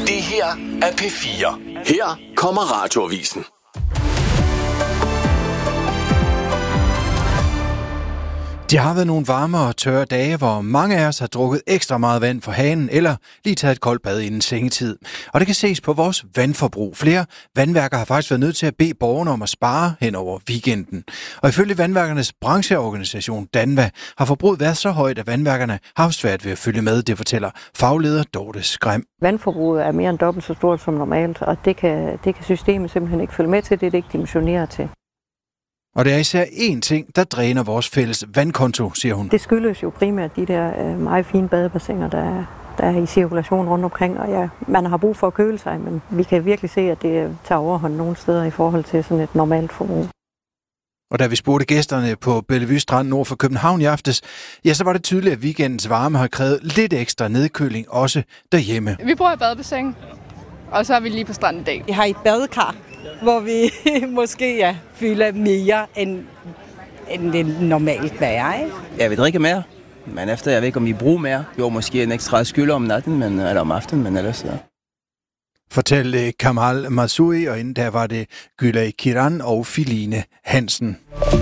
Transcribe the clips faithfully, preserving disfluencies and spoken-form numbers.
Det her er P fire. Her kommer Radioavisen. Det har været nogle varme og tørre dage, hvor mange af os har drukket ekstra meget vand fra hanen, eller lige taget et koldt bad inden sengetid. Og det kan ses på vores vandforbrug. Flere vandværker har faktisk været nødt til at bede borgerne om at spare hen over weekenden. Og ifølge vandværkernes brancheorganisation Danva har forbruget været så højt, at vandværkerne har haft svært ved at følge med, det fortæller fagleder Dorte Skræm. Vandforbruget er mere end dobbelt så stort som normalt, og det kan, det kan systemet simpelthen ikke følge med til, det er det ikke dimensioneret til. Og det er især én ting, der dræner vores fælles vandkonto, siger hun. Det skyldes jo primært de der meget fine badebassiner, der er, der er i cirkulation rundt omkring. Og ja, man har brug for at køle sig, men vi kan virkelig se, at det tager overhånd nogle steder i forhold til sådan et normalt forbrug. Og da vi spurgte gæsterne på Bellevue Strand nord for København i aftes, ja, så var det tydeligt, at weekendens varme har krævet lidt ekstra nedkøling også derhjemme. Vi bruger et badebassin, og så er vi lige på stranden i dag. Vi har et badekar, hvor vi måske ja, fylder mere, end, end det normalt er, ikke? Ja, vi drikker mere, men efter jeg ved ikke, om vi bruger mere. Jo, måske en ekstra skyld om natten, men, eller om aftenen, men ellers ja. Fortælle Kamal Masui, og inden der var det Gülay Kiran og Filine Hansen.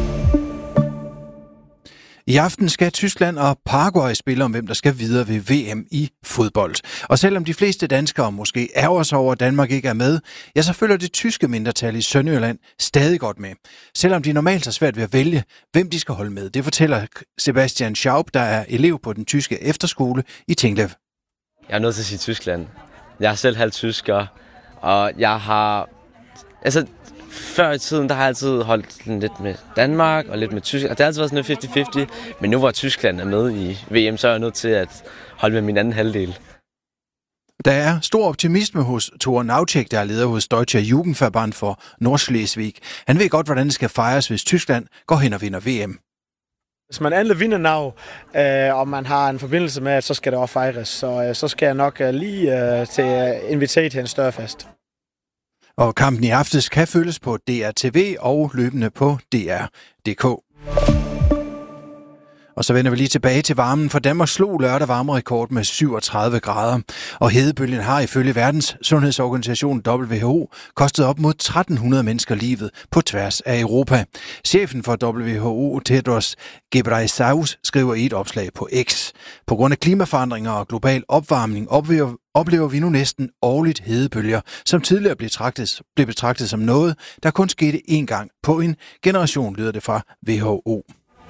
I aften skal Tyskland og Paraguay spille om, hvem der skal videre ved V M i fodbold. Og selvom de fleste danskere måske ærger sig over, at Danmark ikke er med, ja, så følger det tyske mindretal i Sønderjylland stadig godt med. Selvom de normalt har svært ved at vælge, hvem de skal holde med. Det fortæller Sebastian Schaub, der er elev på den tyske efterskole i Tinglev. Jeg er nødt til at sige Tyskland. Jeg er selv halvt tysker, og jeg har... Altså, før i tiden, der har jeg altid holdt lidt med Danmark og lidt med Tyskland. Og det har altid været sådan halvtreds halvtreds, men nu hvor Tyskland er med i V M, så er jeg nødt til at holde med min anden halvdel. Der er stor optimisme hos Thor Nautek, der er leder hos Deutsche Jugendverband for Nordschleswig. Han ved godt, hvordan det skal fejres, hvis Tyskland går hen og vinder V M. Hvis man endelig vinder nav, øh, og man har en forbindelse med, at så skal det også fejres, så, øh, så skal jeg nok øh, lige øh, til at invitere til en større fest. Og kampen i aftes kan følges på D R T V og løbende på D R punktum D K. Og så vender vi lige tilbage til varmen, for Danmark slog lørdag varmerekord med syvogtredive grader. Og hedebølgen har ifølge Verdens Sundhedsorganisation W H O kostet op mod tretten hundrede mennesker livet på tværs af Europa. Chefen for W H O, Tedros Ghebreyesus, skriver i et opslag på X. På grund af klimaforandringer og global opvarmning oplever, oplever vi nu næsten årligt hedebølger, som tidligere blev betragtet, blev betragtet som noget, der kun skete én gang på en generation, lyder det fra W H O.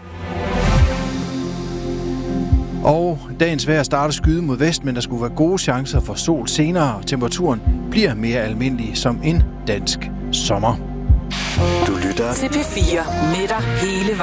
Og dagens vejr starter skyde mod vest, men der skulle være gode chancer for sol senere. Temperaturen bliver mere almindelig som en dansk sommer. Du lytter til P fire med dig hele